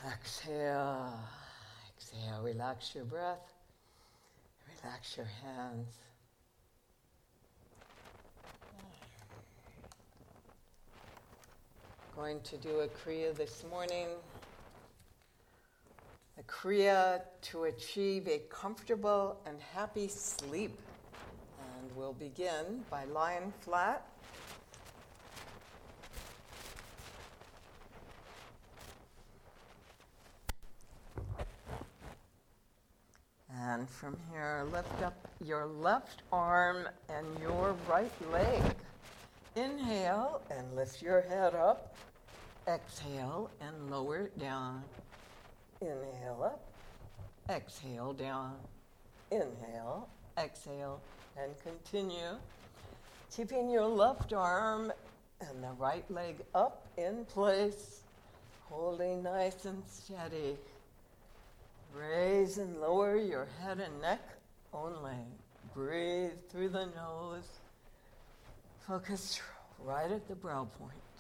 Exhale. Exhale. Relax your breath. Relax your hands. Going to do a Kriya this morning. A Kriya to achieve a comfortable and happy sleep. And we'll begin by lying flat. And from here, lift up your left arm and your right leg. Inhale and lift your head up. Exhale and lower it down. Inhale up. Exhale down. Inhale, exhale, and continue. Keeping your left arm and the right leg up in place. Holding nice and steady. Raise and lower your head and neck only. Breathe through the nose. Focus right at the brow point.